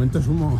momento es humo.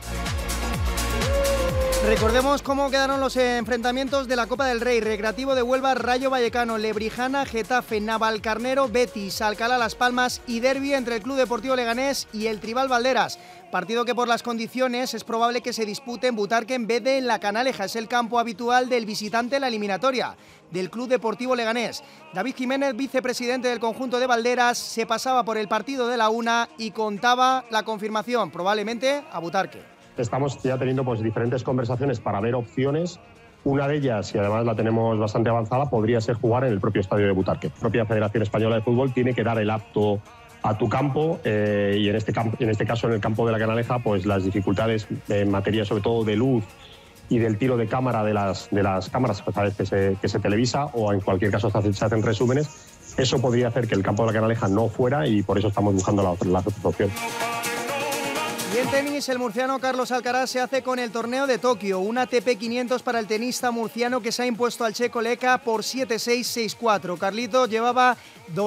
Recordemos cómo quedaron los enfrentamientos de la Copa del Rey. Recreativo de Huelva, Rayo Vallecano, Lebrijana, Getafe, Navalcarnero, Betis, Alcalá Las Palmas y derbi entre el Club Deportivo Leganés y el Tribal Valderas. Partido que por las condiciones es probable que se dispute en Butarque en vez de en La Canaleja. Es el campo habitual del visitante en la eliminatoria del Club Deportivo Leganés. David Jiménez, vicepresidente del conjunto de Valderas, se pasaba por el partido de la una y contaba la confirmación, probablemente a Butarque. Estamos ya teniendo pues diferentes conversaciones para ver opciones. Una de ellas, y además la tenemos bastante avanzada, podría ser jugar en el propio estadio de Butarque. La propia Federación Española de Fútbol tiene que dar el apto a tu campo y en este caso en el campo de La Canaleja, pues las dificultades en materia sobre todo de luz y del tiro de cámara de las cámaras a veces que se televisa o en cualquier caso se hacen resúmenes. Eso podría hacer que el campo de La Canaleja no fuera y por eso estamos buscando la otra opción. Y en tenis, el murciano Carlos Alcaraz se hace con el torneo de Tokio, un ATP 500 para el tenista murciano que se ha impuesto al checo Leka por 7-6, 6-4. Carlito llevaba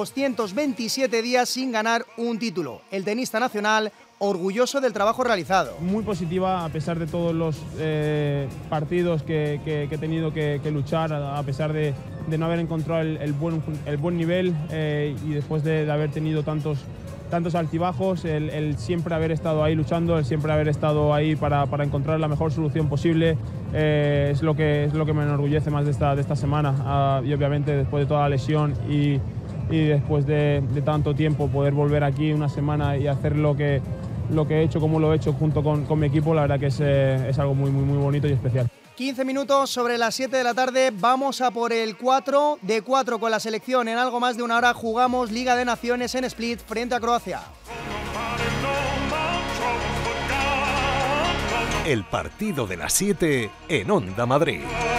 227 días sin ganar un título. El tenista nacional orgulloso del trabajo realizado. Muy positiva a pesar de todos los partidos que he tenido que luchar, a pesar de no haber encontrado el buen nivel y después de haber tenido tantos altibajos, el siempre haber estado ahí luchando, el siempre haber estado ahí para encontrar la mejor solución posible, es lo que me enorgullece más de esta semana. Y obviamente después de toda la lesión y después de tanto tiempo poder volver aquí una semana y hacer lo que he hecho como lo he hecho junto con mi equipo, la verdad que es algo muy, muy, muy bonito y especial. 15 minutos sobre las 7 de la tarde, vamos a por el 4 de 4 con la selección. En algo más de una hora jugamos Liga de Naciones en Split frente a Croacia. El partido de las 7 en Onda Madrid.